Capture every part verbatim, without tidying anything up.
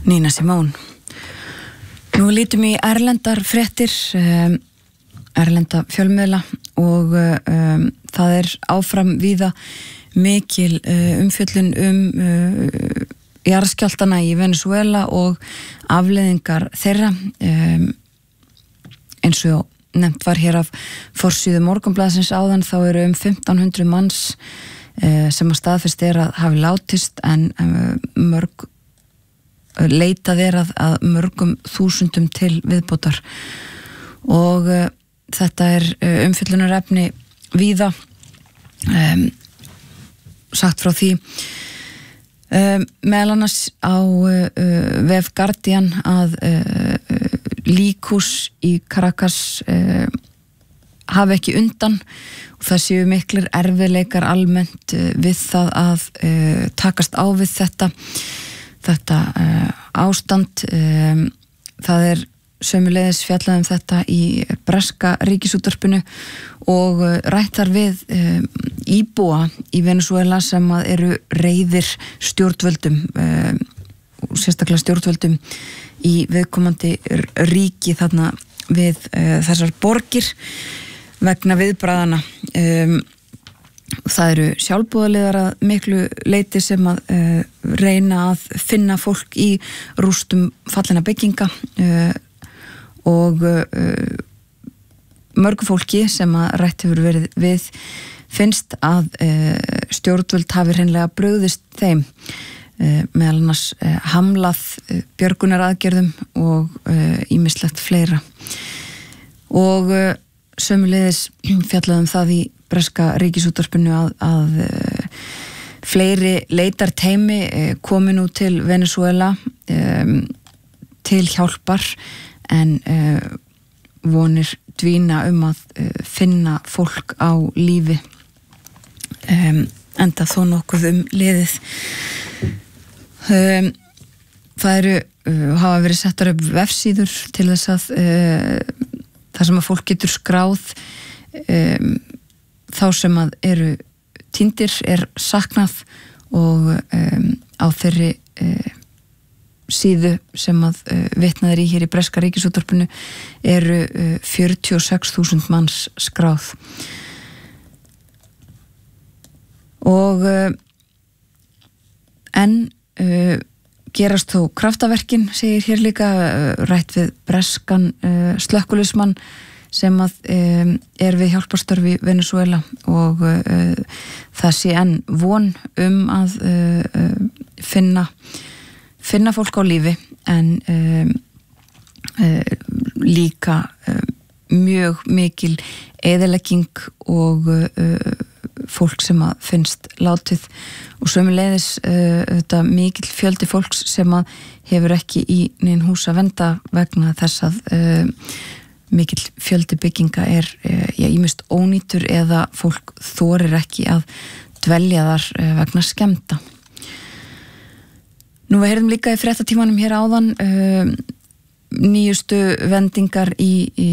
Nina Simone. Nú lítum í erlendar fréttir, um, erlenda fjölmiðla og um, það er áfram víða mikil uh, umfjöllun um uh, jarðskjálftana í Venezuela og afleiðingar þeirra. Um, eins og nefnt var hér af forsíðu Morgunblaðsins áðan, þá eru um fimmtán hundruð manns uh, sem að staðfest er að hafi látist, en uh, mörg leitað er að, að mörgum þúsundum til viðbótar og uh, þetta er uh, umfjöllunarefni víða, um, sagt frá því um, meðal annars á uh, vef Guardian að uh, líkhús í Caracas uh, hafi ekki undan og það séu miklir erfiðleikar almennt uh, við það að uh, takast á við þetta þetta uh, ástand. Um, það er sömuleiðis fjallað um þetta í breska ríkisútvarpinu og uh, rættar við um, íbúa í Venezuela sem að eru reiðir stjórnvöldum um, sérstaklega stjórnvöldum í viðkomandi ríki þarna við uh, þessar borgir vegna viðbragðana. um, Það eru sjálfboðaliðar að miklu leiti sem að uh, reyna að finna fólk í rústum fallina bygginga uh, og uh, mörgu fólki sem að rætt hefur verið við finnst að uh, stjórnvöld hafi hreinlega brugðist þeim, uh, meðal annars uh, hamlað uh, björgunaraðgerðum og ýmislegt uh, fleira. Og uh, sömuleiðis fjallaðum það í breska ríkisútvarpinu að, að uh, fleiri leitarteymi uh, komi nú til Venezuela um, til hjálpar, en uh, vonir dvína um að uh, finna fólk á lífi, um, enda þó nokkuð um liðið. Um, það eru uh, hafa verið settar upp vefsíður til þess að uh, þar sem að fólk getur skráð um, þá sem að eru týndir, er saknað, og um, á þeirri uh, síðu sem að uh, vitnað er í hér í breska ríkisútvarpinu eru uh, fjörutíu og sex þúsund manns skráð. Og uh, en uh, gerast þó kraftaverkin, segir hér líka, uh, rætt við breskan uh, slökkviliðsmann sem að um, er við hjálparstörfi Venezuela og uh, það sé enn von um að uh, finna finna fólk á lífi, en um, uh, líka uh, mjög mikil eyðilegging og uh, fólk sem að finnst látið, og sömuleiðis uh, þetta mikill fjöldi fólks sem að hefur ekki í nein hús að venda vegna þess að uh, mikill fjöldi bygginga er já, ýmist ónýtur eða fólk þorir ekki að dvelja þar vegna skemmta. Nú við heyrðum líka í fréttatímanum hér áðan uh, nýjustu vendingar í, í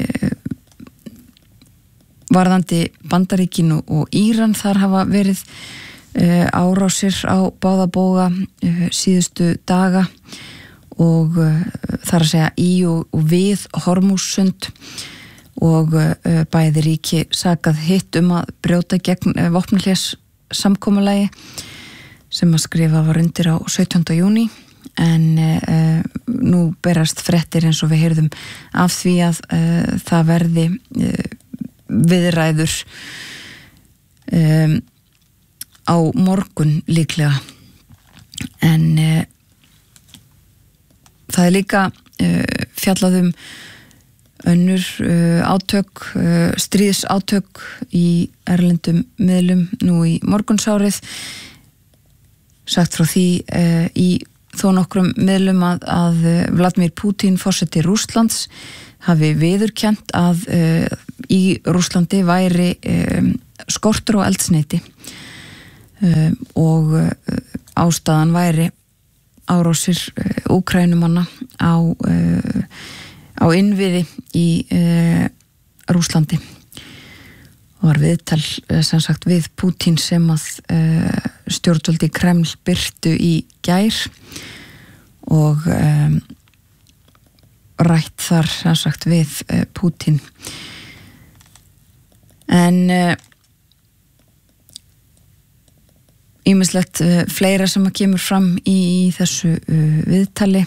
varðandi Bandaríkin og, og Íran. Þar hafa verið uh, árásir á báða bóga uh, síðustu daga og uh, þar að segja í og, og við Hormússund, og uh, bæði ríki sakað hitt um að brjóta gegn uh, vopnahlés samkomulagi sem að skrifa var undir á sautjánda júní, en uh, nú berast fréttir eins og við heyrðum af því að uh, það verði uh, viðræður um, á morgun líklega, en uh, það er líka uh, fjallað um önnur uh, átök, uh, stríðsátök í erlendum miðlum nú í morgunsárið. Sagt frá því uh, í þó nokkrum miðlum að, að Vladimir Putin, forseti Rússlands, hafi viðurkennt að uh, í Rússlandi væri um, skortur á eldsneyti uh, og uh, ástæðan væri árásir uh, Úkraínumanna á, uh, á innviði í uh, Rússlandi. Og var viðtal uh, sem sagt við Putin sem að uh, stjórnvöld í Kreml birtu í gær, og um, rætt þar sem sagt við uh, Pútín. En uh, ýmislegt uh, fleira sem að kemur fram í, í þessu uh, viðtali.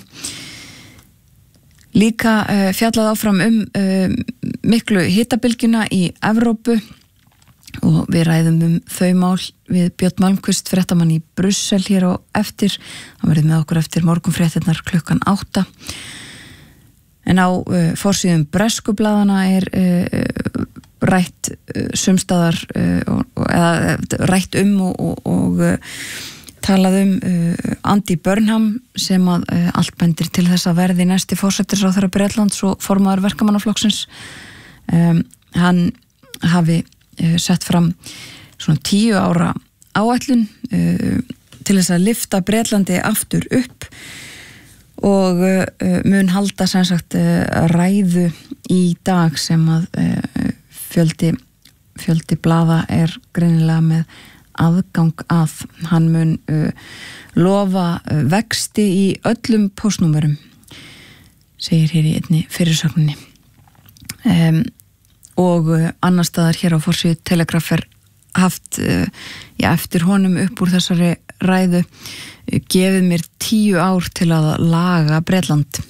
Líka uh, fjallað áfram um uh, miklu hitabylgjuna í Evrópu og við ræðum um þau mál við Björn Malmquist, fréttamann í Brussel hér á eftir. Hann verður með okkur eftir morgunfréttirnar klukkan átta. En á uh, forsíðum breskublaðana er uh, rætt uh, sumstaðar uh, eða rætt um og, og, og uh, talað um uh, Andy Burnham sem að uh, allt bendir til þess að verði næsti forsætisráðherra Bretlands og formaður verkamannaflokksins. Um, hann hafi uh, sett fram svona tíu ára áætlun uh, til þess að lyfta Bretlandi aftur upp og uh, mun halda sem sagt uh, ræðu í dag sem að uh, fjöldi, fjöldi blaða er greinilega með aðgang að. Hann mun uh, lofa uh, vexti í öllum póstnúmerum, segir hér í einni fyrirsögninni. Um, og uh, annar staðar hér á forsíðu Telegraph er haft uh, já, eftir honum upp úr þessari ræðu uh, gefið mér tíu ár til að laga Bretland.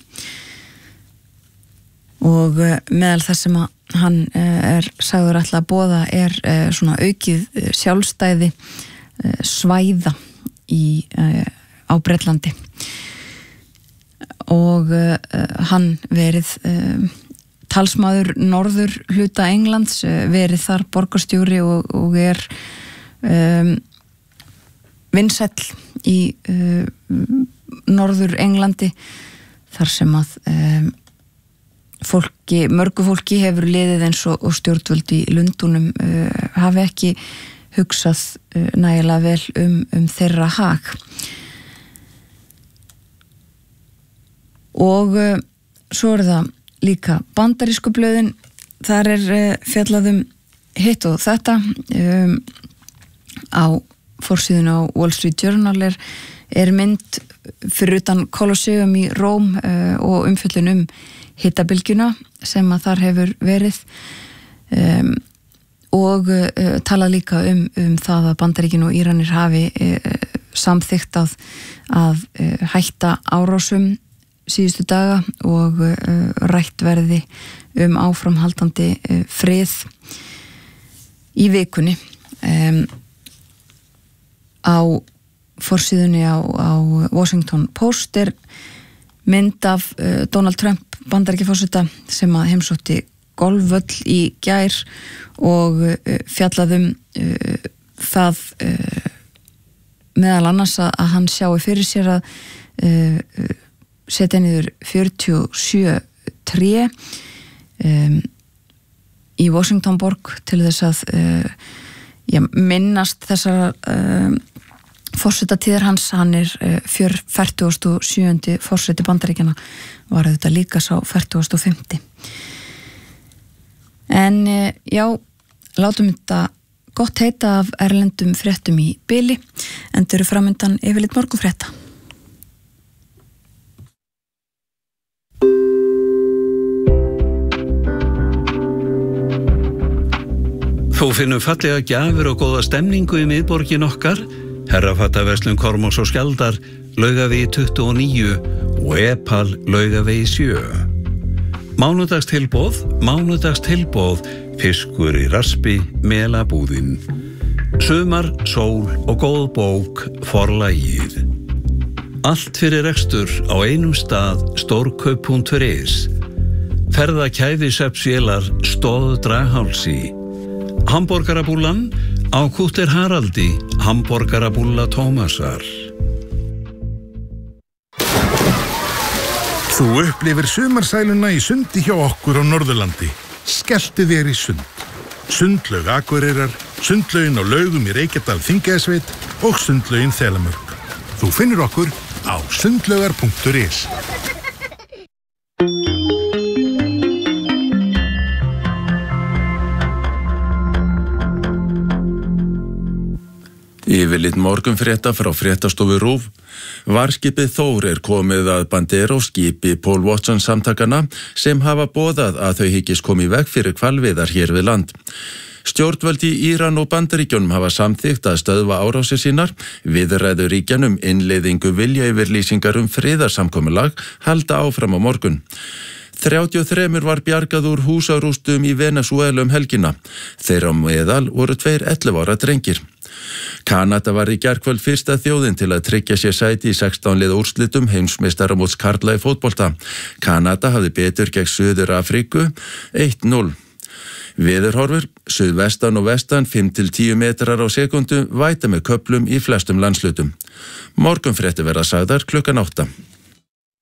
Og uh, meðal þess sem að hann uh, er sagður ætla að boða er uh, svona aukið uh, sjálfstæði uh, svæða í, uh, á Bretlandi. Og uh, hann verið uh, talsmaður norður hluta Englands, verið þar borgarstjóri og, og er um, vinsæll í uh, norður Englandi þar sem að um, fólki, mörgu fólki hefur liðið eins og, og stjórnvöld í Lundúnum uh, hafi ekki hugsað uh, nægilega vel um, um þeirra hag. Og uh, svo er það líka bandarísku blöðin. Þar er uh, fjallaðum hitt og þetta. Um, á forsíðun á Wall Street Journal er, er mynd fyrir utan Colosseum í Róm uh, og umfjöllun um hitabylgjuna sem að þar hefur verið um, og uh, tala líka um, um það að Bandaríkin og Íranir hafi uh, samþykkt að, að uh, hætta árásum síðustu daga og uh, rætt verði um áframhaldandi uh, frið í vikunni. Um, á forsíðunni á, á Washington Post er mynd af uh, Donald Trump Bandaríkjaforseta sem að heimsótti golfvöll í gær og uh, fjallaðum uh, það uh, meðal annars að, að hann sjái fyrir sér að uh, setja niður fjörutíu og sjö tré um, í Washington borg til þess að uh, já, minnast þessar uh, forsetatíðar hans. Hann er uh, fertugasta og sjöunda forseti Bandaríkjanna, var þetta líka sá fertugasta og fimmta. En uh, já, látum þetta gott heita af erlendum fréttum í bili, en þau eru framundan yfirleitt morgunfrétta. Þú finnum fallega gjafir og góða stemningu í miðborgin okkar, Herrafattaverslun Kormáks og Skjaldar, Laugavegi tuttugu og níu og Epal Laugavegi sjö. Mánudagstilboð, mánudagstilboð, fiskur í raspi, melabúðin. Sumar, sól og góð bók, forlagið. Allt fyrir rekstur á einum stað, stórkaup punktur is. Ferðakæfisöpsvélar, stóð Draghálsi. Hamborgarabúllan á Kútter Haraldi, Hamborgarabúlla Tómasar. Þú upplifir sumarsæluna í sundi hjá okkur á Norðurlandi. Skelltu þér í sund. Sundlaug Akureyrar, sundlaugin á Laugum í Reykjadal Þingeyjarsveit og sundlaugin Þelamörk. Þú finnur okkur á sundlaugar punktur is. Yfirlit morgunfrétta frá fréttastofu RÚV. Varskipið Þór er komið að Bandero skipi Paul Watson samtakana sem hafa boðað að þau hyggist komi í veg fyrir hvalveiðar hér við land. Stjórnvöld í Íran og Bandaríkjunum hafa samþykkt að stöðva árásir sínar, viðræður ríkjanum innleiðingu viljayfirlýsingar um friðarsamkomulag halda áfram á morgun. þrjátíu og þrjú var bjargað úr húsarústum í Venesúela um helgina. Þeirra á meðal voru tveir ellefu ára drengir. Kanada var í gærkvöld fyrsta þjóðin til að tryggja sér sæti í sextán liða úrslitum heimsmeistaramóts karla í fótbolta. Kanada hafði betur gegn Suður Afríku eitt núll. Veðurhorfur, suðvestan og vestan fimm til tíu metrar á sekundu, væta með köflum í flestum landslutum. Morgunfréttir verða sagðar klukkan átta.